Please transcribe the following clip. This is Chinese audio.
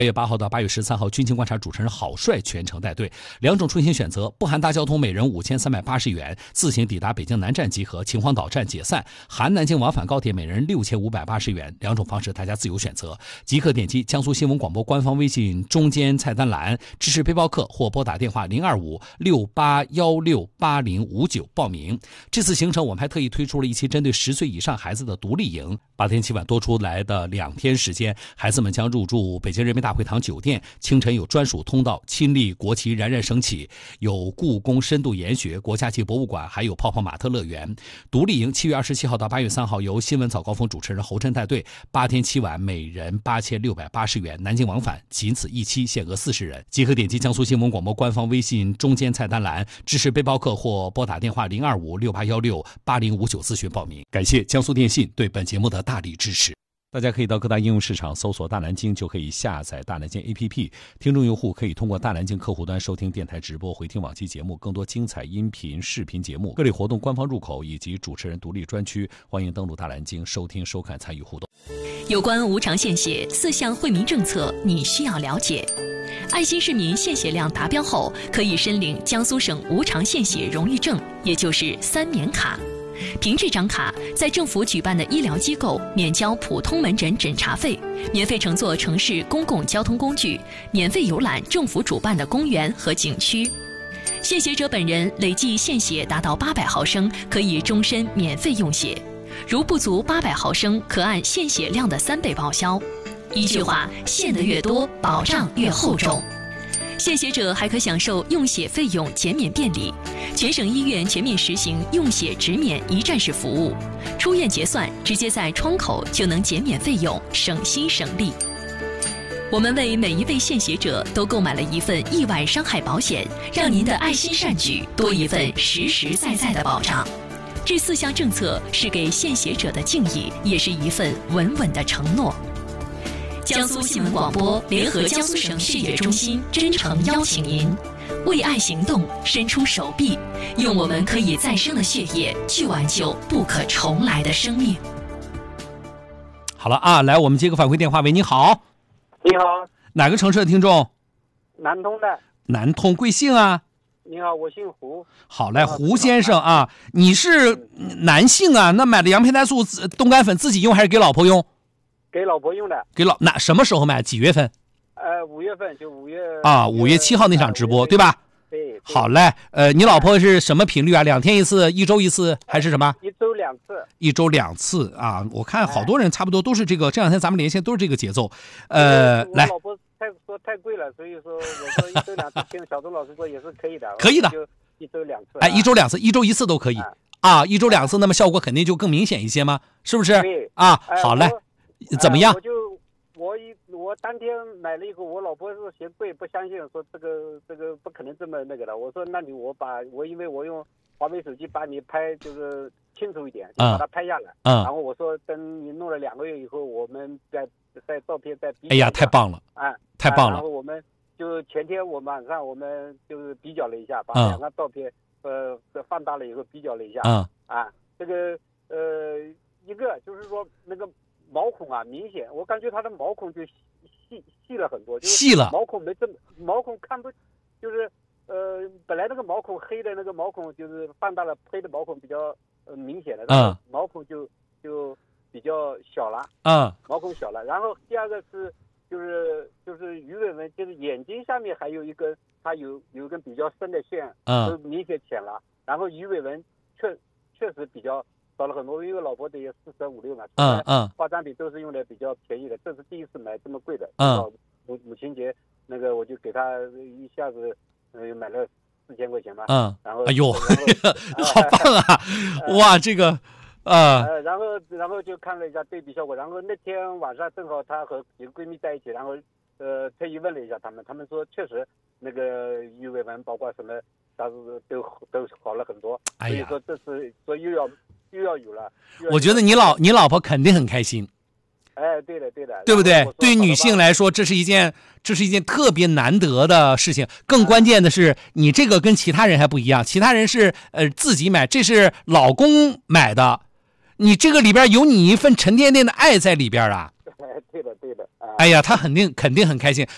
8月8号到8月13号，军情观察主持人郝帅全程带队，两种出行选择：不含大交通每人5380元，自行抵达北京南站集合，秦皇岛站解散；含南京往返高铁每人6580元。两种方式大家自由选择。即可点击江苏新闻广播官方微信中间菜单栏支持背包客，或拨打电话02568168059报名。这次行程我们还特意推出了一期针对10岁以上孩子的独立营，8天7晚多出来的2天时间，孩子们将入住北京人民大会堂酒店，清晨有专属通道，亲历国旗冉冉升起，有故宫深度研学、国家级博物馆，还有泡泡玛特乐园。独立营7月27号到8月3号由新闻早高峰主持人侯震带队，8天7晚每人8680元，南京往返，仅此一期，限额40人。即可点击江苏新闻广播官方微信中间菜单栏支持背包客，或拨打电话02568168059咨询报名。感谢江苏电信对本节目的大力支持。大家可以到各大应用市场搜索大南京，就可以下载大南京 APP。 听众用户可以通过大南京客户端收听电台直播，回听往期节目，更多精彩音频视频节目，各类活动官方入口以及主持人独立专区，欢迎登录大南京收听收看参与互动。 有关无偿献血4项惠民政策你需要了解。爱心市民献血量达标后，可以申领江苏省无偿献血荣誉证，也就是3免卡。凭这张卡，在政府举办的医疗机构免交普通门诊诊查费，免费乘坐城市公共交通工具，免费游览政府主办的公园和景区。献血者本人累计献血达到800毫升，可以终身免费用血。如不足800毫升，可按献血量的3倍报销。一句话，献得越多，保障越厚重。献血者还可享受用血费用减免便利，全省医院全面实行用血直免一站式服务，出院结算直接在窗口就能减免费用，省心省力。我们为每一位献血者都购买了一份意外伤害保险，让您的爱心善举多一份实实在在的保障。这4项政策是给献血者的敬意，也是一份稳稳的承诺。江苏新闻广播联合江苏省血液中心真诚邀请您为爱行动，伸出手臂，用我们可以再生的血液去挽救不可重来的生命。 好了啊，来，我们接个反馈电话。喂，你好。 你好， 哪个城市的听众？ 南通的。 南通，贵姓啊？ 你好，我姓胡。 好嘞，胡先生啊，你是男性啊？那买的羊胚胎素、冻干粉自己用还是给老婆用？ 给老婆用的。 那什么时候买？几月份 ？5月份，就5月啊，5月7号那场直播，对吧？ 对。 好嘞，你老婆是什么频率啊？2天一次1周一次还是什么 ？1周2次。 1周2次啊！我看好多人差不多都是这个，这2天咱们连线都是这个节奏。来， 我老婆说太贵了，所以说我说1周2次，听小钟老师说也是可以的。 可以的。 就1周2次。 哎，1周2次，1周1次都可以啊！1周2次，那么效果肯定就更明显一些吗？是不是？ 对啊，好嘞。怎么样？ 我当天买了以后，我老婆是嫌贵，不相信，说这个不可能这么那个的。我说那你因为我用华为手机把你拍就是清楚一点，就把它拍下来。然后我说等你弄了2个月以后，我们再照片再比较。 哎呀，太棒了！太棒了！ 然后我们就前天晚上我们就是比较了一下，把2个照片放大了以后比较了一下。这个一个就是说那个毛孔啊，明显我感觉它的毛孔就细了很多，就是细了， 毛孔没这么毛孔看不，就是本来那个毛孔黑的那个毛孔就是放大了，黑的毛孔比较明显的，然后毛孔就比较小了，毛孔小了。然后第二个是就是鱼尾纹，就是眼睛下面还有一根，它有一根比较深的线，都明显浅了。然后鱼尾纹确实比较少了很多，因为老婆的也45、6嘛，化妆品都是用的比较便宜的，这是第一次买这么贵的。母亲节那个我就给她一下子买了4000块钱嘛。然后哎呦，好棒啊！哇，这个然后就看了一下对比效果，然后那天晚上正好她和几个闺蜜在一起，然后特意问了一下他们说确实那个鱼尾纹包括什么啥子都好了很多。所以说这次说又要有了。 我觉得你老婆肯定很开心。 对的， 对不对？对于女性来说，这是一件特别难得的事情。更关键的是，你这个跟其他人还不一样，其他人是自己买，这是老公买的，你这个里边有你一份沉甸甸的爱在里边啊。 对的。 哎呀，他肯定很开心。